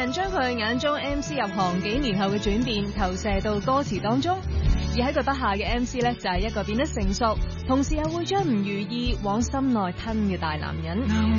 人將佢眼中 MC 入行幾年後嘅轉變投射到歌詞當中，而喺佢筆下嘅 MC 呢，就係一個變得成熟，同時又會將唔如意往心內吞嘅大男人。